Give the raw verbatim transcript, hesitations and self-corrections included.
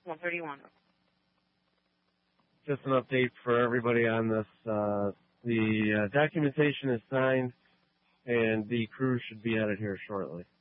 one thirty-one. Just an update for everybody on this. Uh, the uh, documentation is signed, and the crew should be at it here shortly.